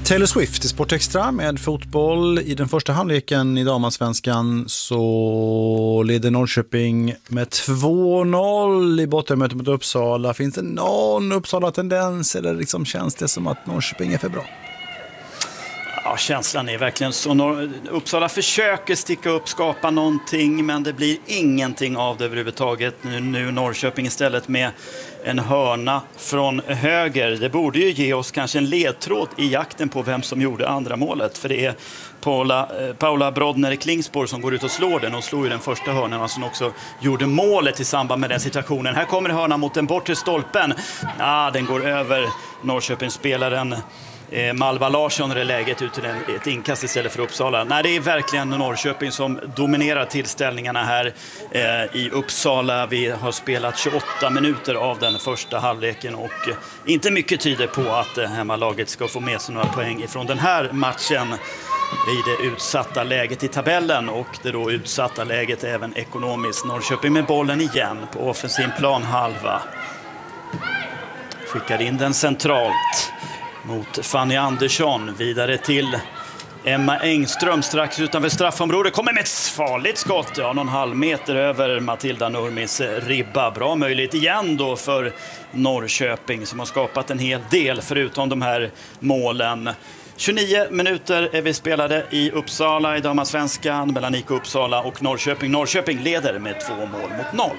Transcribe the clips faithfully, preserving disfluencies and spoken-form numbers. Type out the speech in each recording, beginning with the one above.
Taylor Swift i Sport Extra med fotboll. I den första halvleken i damallsvenskan så leder Norrköping med två noll i bottenmötet mot Uppsala. Finns det någon Uppsala-tendens eller liksom känns det som att Norrköping är för bra? Ja, känslan är verkligen så. Uppsala försöker sticka upp, skapa någonting, men det blir ingenting av det överhuvudtaget. Nu, nu Norrköping istället med en hörna från höger. Det borde ju ge oss kanske en ledtråd i jakten på vem som gjorde andra målet. För det är Paula, eh, Paula Brodner i Klingsborg som går ut och slår den och slår ju den första hörnan som också gjorde målet i samband med den situationen. Här kommer hörnan mot den bortre stolpen. Ah, den går över Norrköpingsspelaren. Malva Larsson är läget ut till en, ett inkast istället för Uppsala. Nej, det är verkligen Norrköping som dominerar tillställningarna här eh, i Uppsala. Vi har spelat tjugoåtta minuter av den första halvleken och eh, inte mycket tyder på att eh, hemmalaget ska få med sig några poäng ifrån den här matchen i det utsatta läget i tabellen och det då utsatta läget även ekonomiskt. Norrköping med bollen igen på offensiv planhalva. Skickar in den centralt mot Fanny Andersson, vidare till Emma Engström strax utanför straffområdet. Kommer med ett farligt skott, ja, någon halv meter över Matilda Nurmis ribba. Bra möjlighet igen då för Norrköping som har skapat en hel del förutom de här målen. tjugonio minuter är vi spelade i Uppsala i damallsvenskan mellan I K Uppsala och Norrköping. Norrköping leder med två mål mot noll.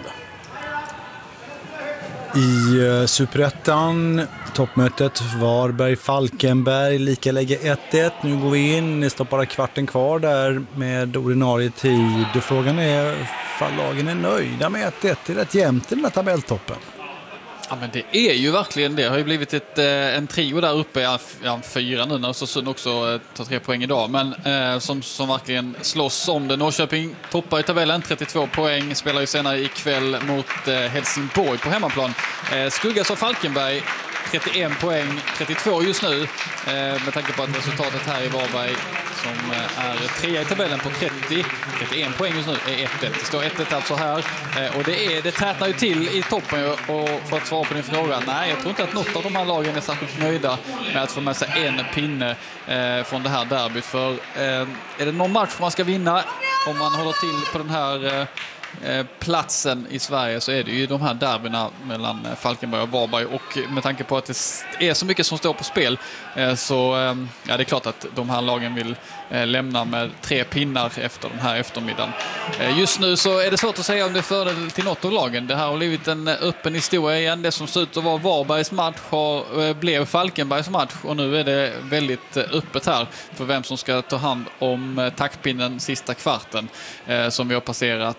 I uh, Superettan, toppmötet Varberg-Falkenberg, lika läge ett ett. Nu går vi in, det står bara kvarten kvar där med ordinarie tid. Frågan är om lagen är nöjda med ett ett. Det är rätt jämnt i den här tabelltoppen. Ja, men det är ju verkligen det. Det har ju blivit ett, en trio där uppe i ja, fyra nu när Sund också tar tre poäng idag. Men eh, som, som verkligen slåss om det. Norrköping toppar i tabellen, trettiotvå poäng. Spelar ju senare ikväll mot eh, Helsingborg på hemmaplan. Eh, skuggas av Falkenberg, trettioen poäng, trettiotvå just nu. Eh, med tanke på att resultatet här i Varberg som är trea i tabellen på trettio, trettioen poäng just nu är ett ett. Det står ett ett alltså här. Eh, och det, är, det tätnar ju till i toppen. Och för att svara på din fråga, nej, jag tror inte att något av de här lagen är särskilt nöjda med att få med sig en pinne eh, från det här derbyt. För eh, är det någon match man ska vinna om man håller till på den här eh, platsen i Sverige så är det ju de här derbyna mellan Falkenberg och Varberg och med tanke på att det är så mycket som står på spel så ja, det är klart att de här lagen vill lämna med tre pinnar efter den här eftermiddagen. Just nu så är det svårt att säga om det är fördel till något av lagen. Det här har blivit en öppen historia igen. Det som ser ut att vara Varbergs match har, blev Falkenbergs match och nu är det väldigt öppet här för vem som ska ta hand om taktpinnen sista kvarten som vi har passerat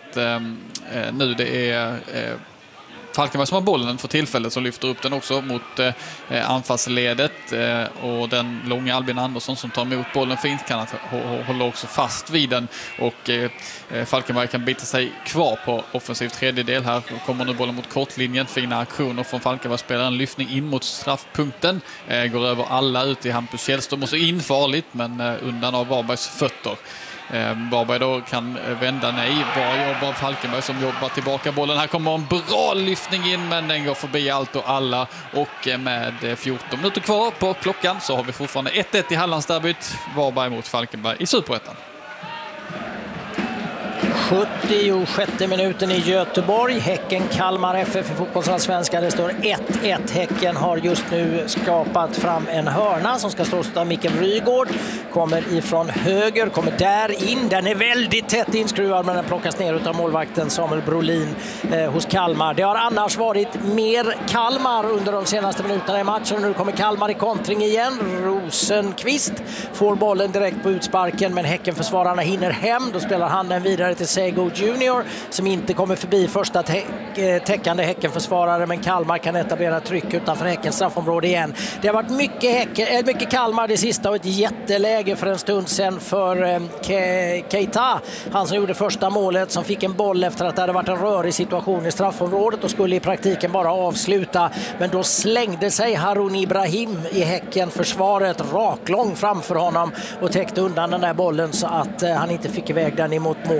nu. Det är Falkenberg som har bollen för tillfället som lyfter upp den också mot eh, anfallsledet eh, och den långa Albin Andersson som tar emot bollen fint kan att hålla också fast vid den och eh, Falkenberg kan bita sig kvar på offensiv tredjedel här. Kommer nu bollen mot kortlinjen, fina aktioner från Falkenberg, spelar en lyftning in mot straffpunkten, eh, går över alla ut i Hampus Källström och så in farligt men eh, undan av Varbergs fötter. Eh, Varberg då kan vända nej. Bra jobb av Falkenberg som jobbar tillbaka bollen. Här kommer en bra lyftning in men den går förbi allt och alla och med fjorton minuter kvar på klockan så har vi fortfarande ett ett i Hallandsderbyt. Varberg mot Falkenberg i Superettan. sjuttiosjätte minuten i Göteborg. Häcken Kalmar F F i fotbollsallsvenskan. Det står ett ett. Häcken har just nu skapat fram en hörna som ska slås av Mikael Rygård. Kommer ifrån höger, kommer där in. Den är väldigt tätt inskruvad men den plockas ner av målvakten Samuel Brolin eh, hos Kalmar. Det har annars varit mer Kalmar under de senaste minuterna i matchen. Nu kommer Kalmar i kontring igen. Rosenqvist får bollen direkt på utsparken men Häckenförsvararna hinner hem. Då spelar han den vidare till Sego Junior som inte kommer förbi första tä- täckande Häckenförsvarare men Kalmar kan etablera tryck utanför Häckens straffområde igen. Det har varit mycket, häcken, äh, mycket Kalmar det sista och ett jätteläge för en stund sedan för äh, Ke- Keita. Han som gjorde första målet som fick en boll efter att det hade varit en rörig situation i straffområdet och skulle i praktiken bara avsluta men då slängde sig Harun Ibrahim i Häckenförsvaret raklång framför honom och täckte undan den där bollen så att äh, han inte fick iväg den emot mål. Nu kommer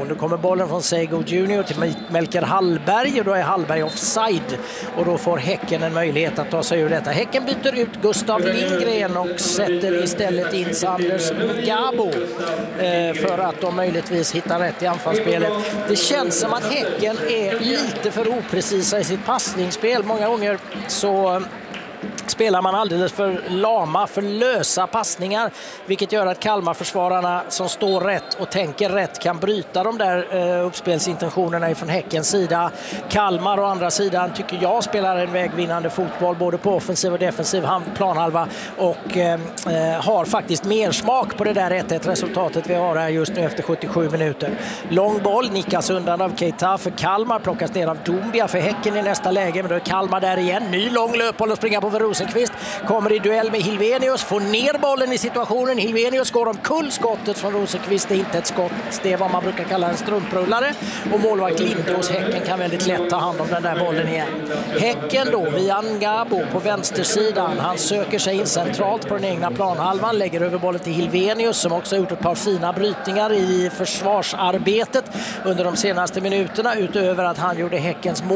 bollen från Sego junior till Melker Hallberg och då är Hallberg offside och då får Häcken en möjlighet att ta sig ur detta. Häcken byter ut Gustav Lindgren och sätter istället in Sanders Gabo eh, för att de möjligtvis hittar rätt i anfallsspelet. Det känns som att Häcken är lite för oprecisa i sitt passningsspel. Många gånger så spelar man alldeles för lama, för lösa passningar, vilket gör att Kalmar-försvararna som står rätt och tänker rätt kan bryta de där eh, uppspelsintentionerna ifrån Häckens sida. Kalmar å andra sidan tycker jag spelar en vägvinnande fotboll både på offensiv och defensiv planhalva och eh, har faktiskt mer smak på det där ett ett resultatet vi har här just nu efter sjuttiosju minuter. Lång boll nickas undan av Keita för Kalmar, plockas ner av Doumbia för Häcken i nästa läge, men då är Kalmar där igen. Ny lång löpboll och springa på för Rosenqvist. Kommer i duell med Hilvenius, får ner bollen i situationen. Hilvenius går omkull skottet från Rosenqvist. Det är inte ett skott, det är vad man brukar kalla en strumprullare. Och målvakt Lindås Häcken kan väldigt lätt ta hand om den där bollen igen. Häcken då, via Ngabo på vänstersidan. Han söker sig in centralt på den egna planhalvan. Lägger över bollen till Hilvenius som också har gjort ett par fina brytningar i försvarsarbetet under de senaste minuterna. Utöver att han gjorde Häckens mål